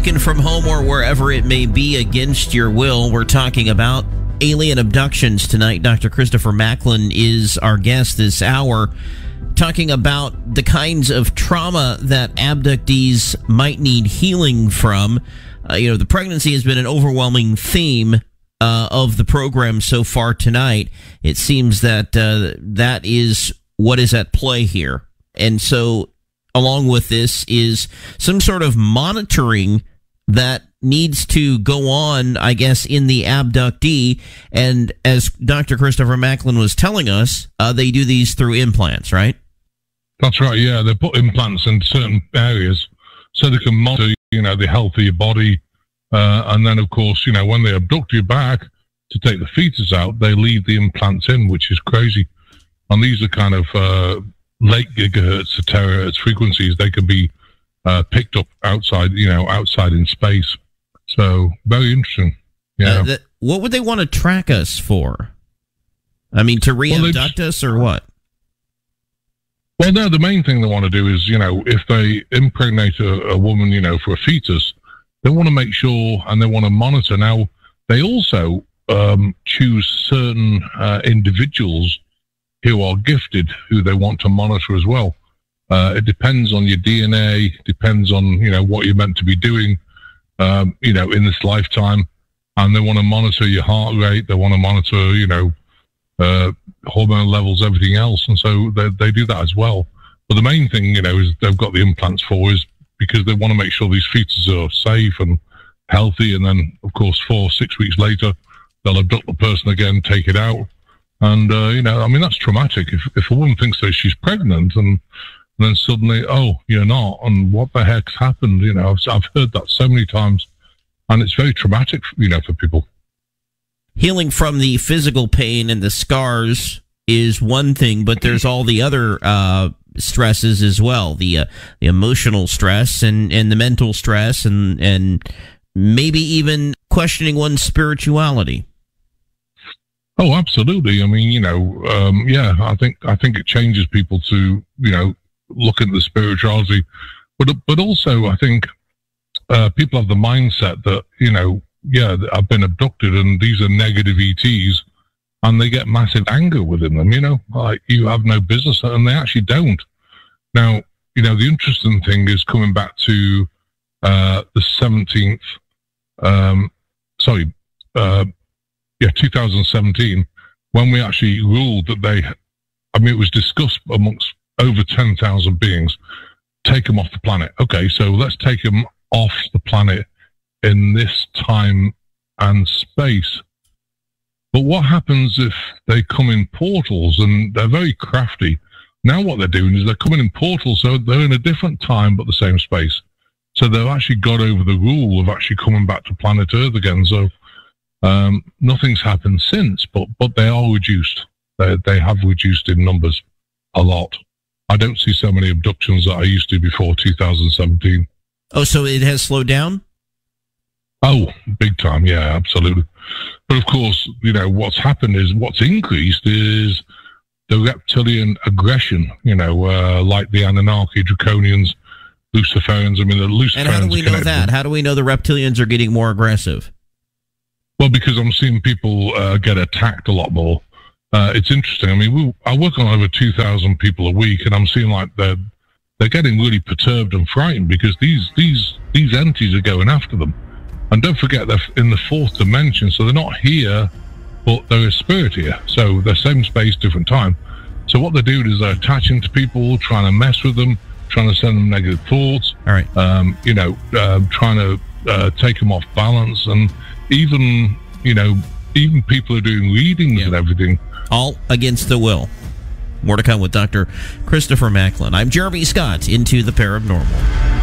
taken from home or wherever it may be against your will. We're talking about alien abductions tonight. Dr. Christopher Macklin is our guest this hour, talking about the kinds of trauma that abductees might need healing from. The pregnancy has been an overwhelming theme of the program so far tonight. It seems that that is what is at play here. And so along with this is some sort of monitoring that needs to go on, I guess, in the abductee. And as Dr. Christopher Macklin was telling us, they do these through implants, right? That's right, yeah. They put implants in certain areas so they can monitor, the health of your body. And then, of course, when they abduct you back to take the fetus out, they leave the implants in, which is crazy. And these are kind of late gigahertz to terahertz frequencies. They can be picked up outside, outside in space. So very interesting. Yeah. What would they want to track us for? I mean, to re-abduct us or what? Well, no, the main thing they want to do is, if they impregnate a woman, for a fetus, they want to make sure and they want to monitor. Now, they also choose certain individuals who are gifted, who they want to monitor as well. It depends on your DNA, depends on, what you're meant to be doing, in this lifetime. And they want to monitor your heart rate. They want to monitor, hormone levels, everything else. And so they do that as well. But the main thing, is they've got the implants for is because they want to make sure these fetuses are safe and healthy. And then, of course, 4 or 6 weeks later, they'll abduct the person again, take it out. And, that's traumatic. If a woman thinks that she's pregnant and then suddenly, oh, you're not, and what the heck's happened? I've heard that so many times, and it's very traumatic, for people. Healing from the physical pain and the scars is one thing, but there's all the other stresses as well, the emotional stress and the mental stress and maybe even questioning one's spirituality. Oh, absolutely. I mean, I think it changes people to, look at the spirituality, but also I think people have the mindset that, I've been abducted and these are negative ETs, and they get massive anger within them, like you have no business, and they actually don't. Now, the interesting thing is coming back to the 17th, 2017, when we actually ruled that it was discussed amongst over 10,000 beings, take them off the planet. Okay, so let's take them off the planet in this time and space. But what happens if they come in portals? And they're very crafty. Now what they're doing is they're coming in portals, so they're in a different time but the same space. So they've actually got over the rule of actually coming back to planet Earth again. So nothing's happened since, but they are reduced. They have reduced in numbers a lot. I don't see so many abductions that I used to before 2017. Oh, so it has slowed down? Oh, big time, yeah, absolutely. But of course, what's happened is, what's increased is the reptilian aggression, like the Anunnaki, Draconians, Luciferians. I mean, the Luciferians. And how do we know that? How do we know the reptilians are getting more aggressive? Well, because I'm seeing people get attacked a lot more. It's interesting. I mean, I work on over 2,000 people a week, and I'm seeing like they're getting really perturbed and frightened because these entities are going after them. And don't forget, they're in the 4th dimension, so they're not here, but they're a spirit here. So they're same space, different time. So what they're doing is they're attaching to people, trying to mess with them, trying to send them negative thoughts. All right. Trying to take them off balance, and even people are doing readings and everything. All against the will. More to come with Dr. Christopher Macklin. I'm Jeremy Scott, Into the Paranormal.